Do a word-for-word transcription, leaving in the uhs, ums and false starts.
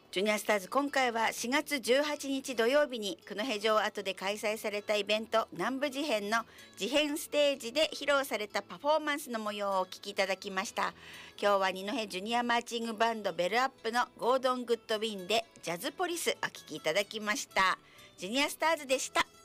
ジュニアスターズ、今回はしがつじゅうはちにち土曜日に九戸城跡で開催されたイベント南部事変の事変ステージで披露されたパフォーマンスの模様をお聞きいただきました。今日は二戸ジュニアマーチングバンドベルアップのゴードングッドウィンでジャズポリスお聞きいただきました。ジュニアスターズでした。